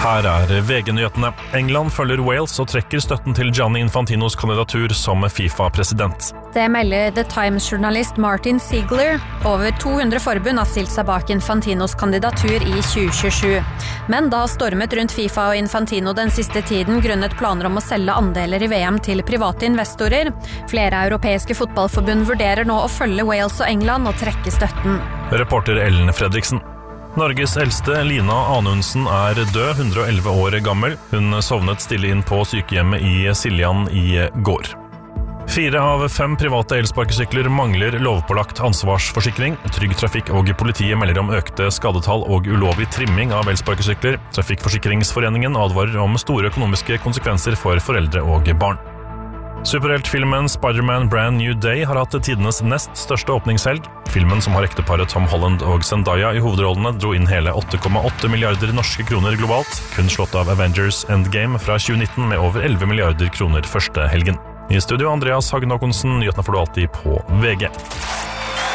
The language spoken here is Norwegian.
Her VG-nyhetene. England følger Wales og trekker støtten til Gianni Infantinos kandidatur som FIFA-president. Det melder The Times-journalist Martin Ziegler. Over 200 forbund har stilt seg bak Infantinos kandidatur i 2027. Men det har stormet rundt FIFA og Infantino den siste tiden grunnet planer om å selge andeler i VM til private investorer. Flere europeiske fotballforbund vurderer nå å følge Wales og England og trekke støtten. Reporter Ellen Fredriksen. Norges eldste, Lina Anundsen, død, 111 år gammel. Hun sovnet stille inn på sykehjemmet i Siljan i går. 4 av 5 private elsparkesykler mangler lovpålagt ansvarsforsikring. Trygg Trafikk og politiet melder om økte skadetall og ulovlig trimming av elsparkesykler. Trafikkforsikringsforeningen advarer om store økonomiske konsekvenser for foreldre og barn. Superheltfilmen Spider-Man Brand New Day har hatt tidenes nest største åpningshelg. Filmen, som har ekteparet Tom Holland og Zendaya i hovedrollene, dro inn hele 8,8 milliarder norske kroner globalt, kun slått av Avengers Endgame fra 2019 med over 11 milliarder kroner første helgen. I studio Andreas Hagen Håkonsen, nyhetene får du alltid på VG.